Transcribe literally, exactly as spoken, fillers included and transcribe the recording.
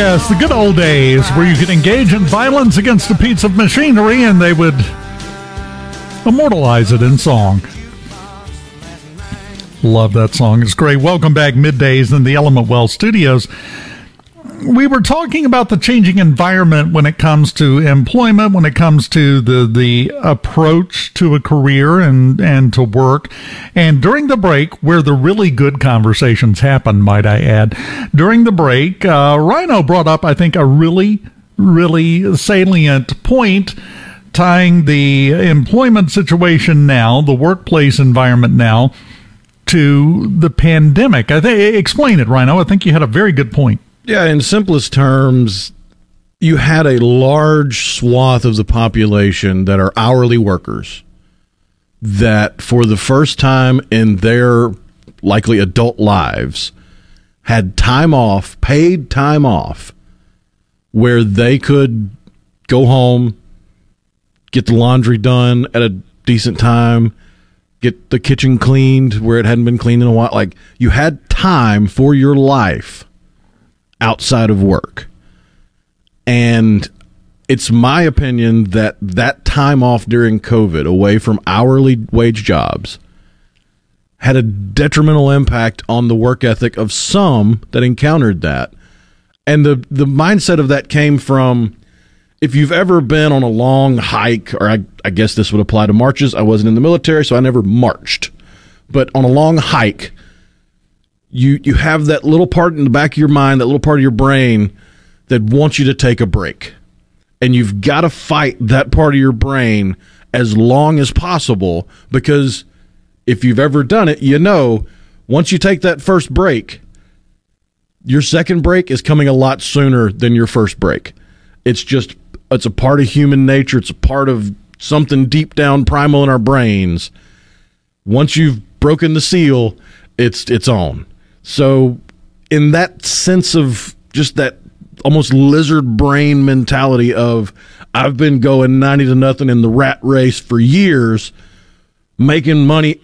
Yes, the good old days where you could engage in violence against a piece of machinery and they would immortalize it in song. Love that song. It's great. Welcome back, Middays in the Element Well Studios. We were talking about the changing environment when it comes to employment, when it comes to the, the approach to a career and, and to work. And during the break, where the really good conversations happen, might I add, during the break, uh, Rhino brought up, I think, a really, really salient point tying the employment situation now, the workplace environment now, to the pandemic. I think, explain it, Rhino. I think you had a very good point. Yeah, in simplest terms, you had a large swath of the population that are hourly workers that for the first time in their likely adult lives had time off, paid time off, where they could go home, get the laundry done at a decent time, get the kitchen cleaned where it hadn't been cleaned in a while. Like, you had time for your life outside of work. And it's my opinion that that time off during COVID, away from hourly wage jobs, had a detrimental impact on the work ethic of some that encountered that. And the, the mindset of that came from, if you've ever been on a long hike, or I, I guess this would apply to marches. I wasn't in the military, so I never marched. But on a long hike, You you have that little part in the back of your mind, that little part of your brain that wants you to take a break. And you've got to fight that part of your brain as long as possible, because if you've ever done it, you know, once you take that first break, your second break is coming a lot sooner than your first break. It's just, it's a part of human nature. It's a part of something deep down primal in our brains. Once you've broken the seal, it's it's on. So in that sense of just that almost lizard brain mentality of, I've been going ninety to nothing in the rat race for years, making money